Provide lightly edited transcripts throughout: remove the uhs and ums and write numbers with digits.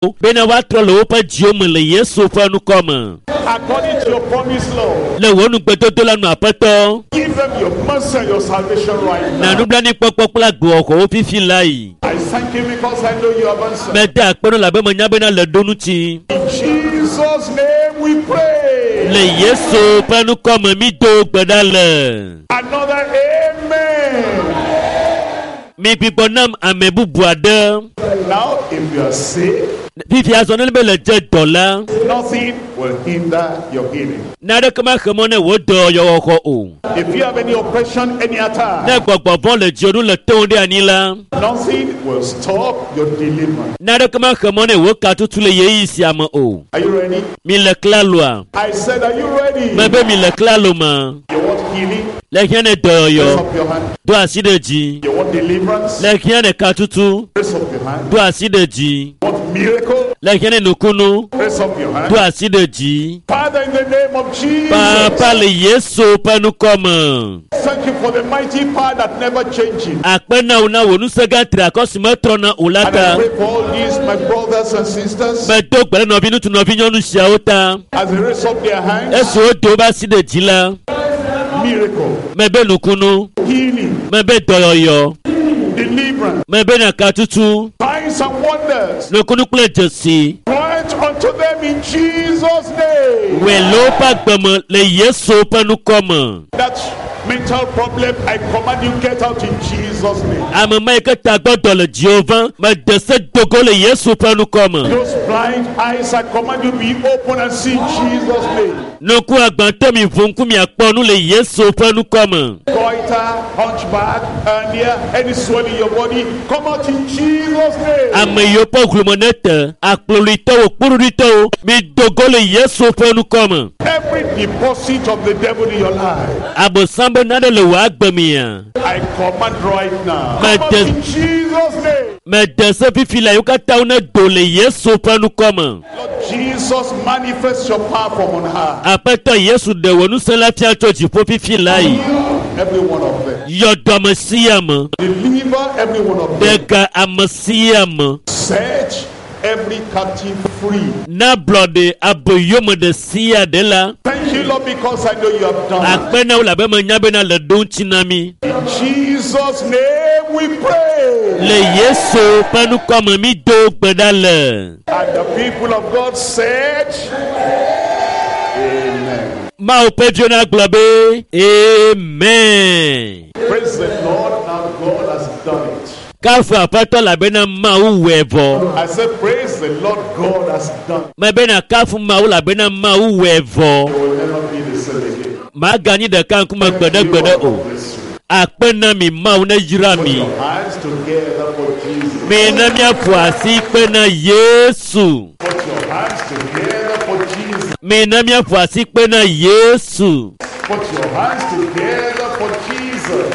bena watra le wopa diome le Yesu fa nu koma. According to your promise, Lord. Le wonu gbedodo la nu apeto. Give them your mercy and your salvation right now. Na nu blani pokpokla gbo ko ofifi lai. I thank you because I know you have answered. Me da akpeno la be mo nya bena le donuti. In Jesus' name we pray. Le Yesu fa nu koma mi do gbedale. Another amen. Mi piponam amebubu ade. Now, if you are sick, Fifi azonel be le je dola. nothing will hinder your healing. Na de kama khemone wo do yo ko o. If you have any oppression, any attack, Na gbogbo bon le jonu le ton de anila. nothing will stop your deliverance. Na de kama khemone wo ka tutu le ye isi ama o. Are you ready? Mi le klalo. I said, are you ready? Me be mi le klalo ma. You want healing? Le kiane do Raise yo. up your hand. Do asideji. You want deliverance? Le kiane ka tutu. Raise up your hand. Do asideji. You want miracle? Le kiane nukunu. Raise up your hand. Do asideji. Father, in the name of Jesus, Papa le Yesu pa nu koma. thank you for the mighty power that never changes. Akpena una wonu sega tra kosimo na And I ulata. pray for all these, my brothers and sisters, Me do gbere no binu tu no bi nyonu sia ota. as they raise up their hands, Esu o do ba sideji la. miracle, Me be nukunu. healing, Me be doyoyo. deliverance, Me be na ka tutu. signs and wonders, Nukunu kule jesi. grant unto them in Jesus' name. We lo pa gbemo le Yesu pa nu koma. That mental problem, I command you get out in Jesus' name. Ame mai ke ta gbodo le Jehovah. Me dese dogo le Yesu pa nu koma. Those blind eyes, I command you be open and see in Jesus' name. Nuku agbante mi vunku mi akponu le Yesu pa nu koma. Goiter, hunchback, hernia, any swelling in your body, come out in Jesus' name. Ame yo po glumonete. Akplolito o kururito. Mi dogo le Yesu pa nu koma. Every deposit of the devil in your life, Abo sambe nade le wa agbemia. I command right now. My Come out death- in Jesus' name. Me dese fifi la yukata une do le Yesu pa nu koma. Lord Jesus, manifest your power from on high. Apeto Yesu de wonu se la fia choji po fifi lai. Every one of them. Yodo mesiyam. Deliver every one of them. Dega amasiyam. Set every captive free. Na blode aboyom de siya de la. Thank you, Lord, because I know you have done it. Akpena ula be menyabe na le don chinami. In Jesus' name we pray. Le Yesu panu koma mi do gbedale. And the people of God said, Amen. Ma o pedio na globe. Amen. Praise the Lord, now God has done it. Kafu apato la bena ma u wevo. I said, praise the Lord, God has done it. Me bena kafu ma u la bena ma u wevo. You will never be the same again. Ma gani de kan kuma gbede You, gbede Lord, o. bless you. Akpena mi ma u na jira Put mi. your hands together for Jesus. Mi na mi afuasi pena Yesu. Put your hands together for Jesus. Mi na mi afuasi pena Yesu. Put your hands together for Jesus.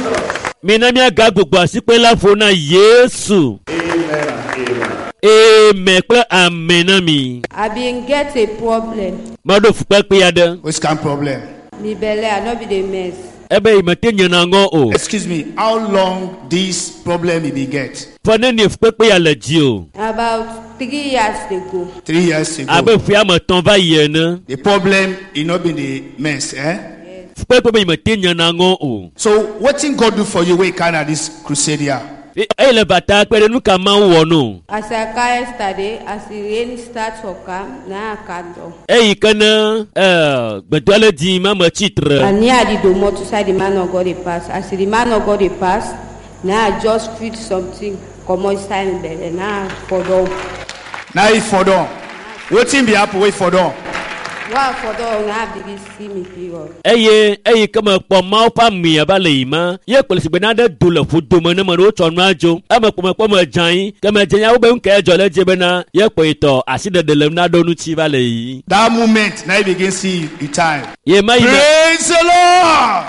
Mi na mi aga gbogbo asipe la fo na Yesu. Amen and amen. Amen kple amen na mi. I been get a problem. Ma do fukpe pe ya de. Which kind of problem? Me belle, I no be the mess. Ebe imete nyana ngo o. Excuse me, how long this problem you be get? Fone ni fukpe pe ya le ji o. About 3 years ago. 3 years ago. Abe fi ama ton va ye ne. The problem it not been the mess, eh? Fukpe pe imete nyana ngo o. So what thing God do for you when you kind of this crusade here? E le bata pere nu ka ma wo no. As I came yesterday, as the rain starts to come, now I can't do. E ikana gbedole di ma ma chitre. And near the door to say the man of God they pass. As the man of God they pass, now I just feel something. Come on, stand there. Now I fall down. Now you for done. What thing be happen wait for done? Wow, for down, now I begin see me period. Eye kama po ma pa mi aba le ima. Ye polisi be na de do le fu do mo ne mo no to no ajo. Ama po mo jan. Kama jan ya wo be nka ejo le je be na ye po ito aside de le na do nu chi ba le yi. That moment, now you begin see the time. Ye ma yi Praise the Lord!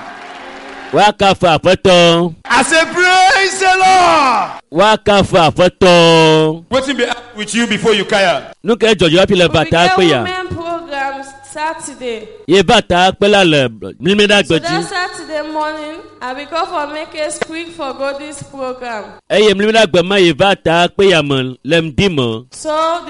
wa ka fa foto. I say praise the Lord! Wa ka fa foto. What's be with you before you kaya? Nu ke ejo yo pile bata pe ya. Women programs Saturday. Ye bata pe la le mi da So gbeji. that Saturday morning, I will go for make a quick for go this program. Eye mi da gbe ma ye bata pe ya mo lem di mo. So